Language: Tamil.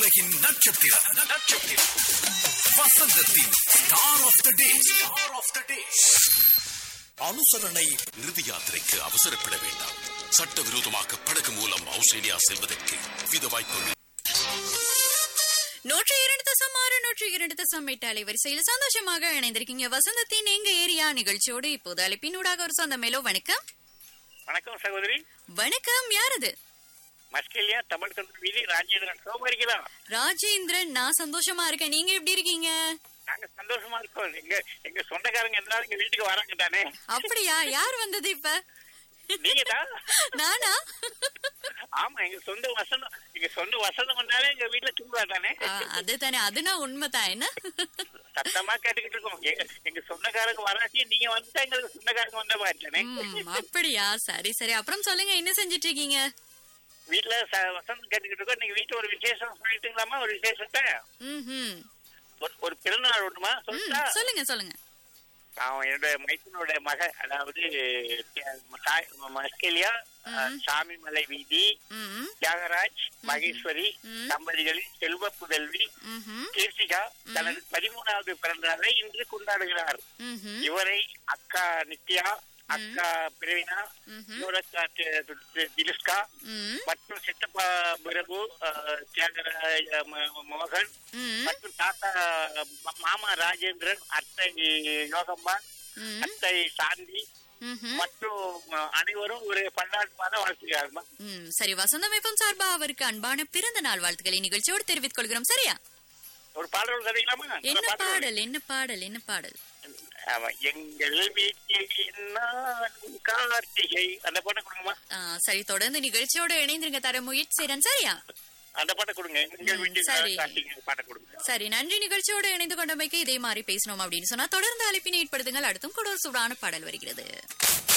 உலகின் நட்சத்திரம் நட்சத்திரம் வசந்தத்தின் star of the day star of the டே. அனுசரணை. இறுதி யாத்திரைக்கு அவசரப்பட வேண்டாம். சட்டவிரோதமாக படகு மூலம் ஆஸ்திரேலியா செல்வதற்கு வித வாய்ப்புகள். 102.6 அலைவரிசையில் சந்தோஷமாக இணைந்திருக்கீங்க வசந்தத்தின் எங்க ஏரியா நிகழ்ச்சியோடு. இப்போது அழைப்பினூடாக ஒரு சொந்த மேலோ. வணக்கம். வணக்கம் சகோதரி. வணக்கம். யாரது? மஸ்கெலியா தமிழ்கண்டு வீதி ராஜேந்திரன். சோமா இருக்கீங்களா? ராஜேந்திரன், நான் சந்தோஷமா இருக்கேன். நீங்க எப்படி இருக்கீங்க? நாங்க சந்தோஷமா இருக்கோம். எங்க சொந்தக்காரங்க எல்லாரும் எங்க வீட்டுக்கு வராங்க தானே. அப்படியா? யார் வந்தது இப்ப? நீங்க தான். நானா? ஆமா, எங்க சொந்த வசந்தம் வந்தாலே எங்க வீட்டுல தூங்குவா தானே. அதுதானே, அதுனா உண்மைதான். என்ன சத்தமா கேட்டுக்கிட்டு இருக்கோம். எங்க சொந்தக்காரங்க வராட்டி நீங்க வந்துட்டா எங்களுக்கு சொந்தக்காரங்க வந்த மாதிரி தானே. அப்படியா? சரி சரி. அப்புறம் சொல்லுங்க, என்ன செஞ்சிட்டு இருக்கீங்க? வீட்டுல வசந்தம் கேட்டுக்கிட்டு இருக்கோம். நீங்க வீட்டுல ஒரு விசேஷம் சொல்லிட்டுங்களாமா? ஒரு விசேஷத்தை ஒரு பிறந்தநாள் ஒண்ணுமா சொல்லிட்டா? சொல்லுங்க சொல்லுங்க. என்னோட மைத்தனோட மக, அதாவது மஸ்கெலியா சாமிமலை வீதி தியாகராஜ் மகேஸ்வரி தம்பதிகளின் செல்வ புதல்வி கீர்த்திகா தனது 13வது பிறந்தநாளை இன்று கொண்டாடுகிறார். இவரை அக்கா நித்யா, அக்கா பிரவீனா, இன்னொருக்கா திலுஸ்கா மற்றும் சித்தப்பா பிரபு, தியாகராஜ் மோகன் மற்றும் தாத்தா மாமா ராஜேந்திரன், அத்தை யோகம்மா, அத்தை சாந்தி மற்றும் அனைவரும் ஒரு பல்லாண்டு மாதம் வாழ்த்துகிறார்களா. சரி, வசந்தமைப்பும் சார்பா அவருக்கு அன்பான பிறந்த நாள் வாழ்த்துக்களை நிகழ்ச்சியோடு தெரிவித்துக் கொள்கிறோம். சரியா? ஒரு பாடல் தெரிவிக்கலாமா? என்ன பாடல்? என்ன பாடல்? என்ன பாடல்? எங்கள் வீட்டில் கார்த்திகை அந்த பாட்டை கொடுங்கம்மா. சரி, தொடர்ந்து நிகழ்ச்சியோட இணைந்திருங்க. தர முயற்சி செய்றேன். சரியா? அந்த பாட்டை கொடுங்க. எங்கள் வீட்டில் கார்த்திகை பாட்டை கொடுங்க. சரி, நன்றி. நிகழ்ச்சியோட இணைந்து கொண்டமைக்கு இதே மாதிரி பேசணும் அப்படின்னு சொன்னா தொடர்ந்து அழைப்பினை ஏற்படுத்துங்கள். அடுத்தும் கூட ஒரு சூடான பாடல் வருகிறது.